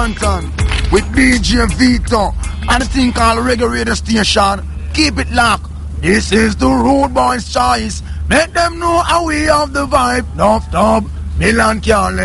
with DJ Vito and a thing called Reggae Radio Station. Keep it locked. This is the Rude Boys' choice. Make them know how we have the vibe. Nuff Dub, Milan Carlin.